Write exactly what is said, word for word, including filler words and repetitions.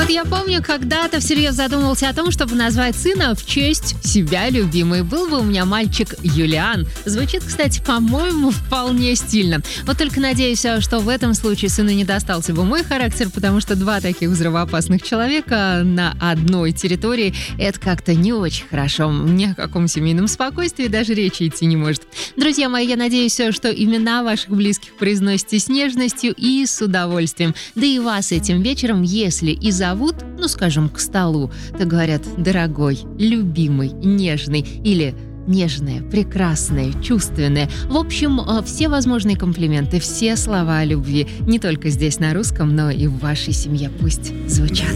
Вот я помню, когда-то всерьез задумывался о том, чтобы назвать сына в честь себя любимой. Был бы у меня мальчик Юлиан. Звучит, кстати, по-моему, вполне стильно. Вот только надеюсь, что в этом случае сыну не достался бы мой характер, потому что два таких взрывоопасных человека на одной территории — это как-то не очень хорошо. Ни о каком семейном спокойствии даже речи идти не может. Друзья мои, я надеюсь, что имена ваших близких произносите с нежностью и с удовольствием. Да и вас этим вечером, если и зовут, ну, скажем, к столу, то говорят «дорогой», «любимый», «нежный» или нежное, прекрасное, чувственное. В общем, все возможные комплименты, все слова о любви, не только здесь на русском, но и в вашей семье пусть звучат.